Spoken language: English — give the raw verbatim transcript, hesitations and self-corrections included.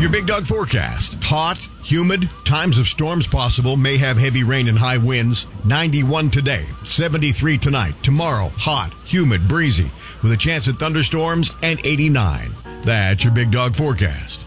Your Big Dog forecast. Hot, humid, times of storms possible, may have heavy rain and high winds. ninety-one today, seventy-three tonight. Tomorrow, hot, humid, breezy, with a chance of thunderstorms, and eighty-nine. That's your Big Dog forecast.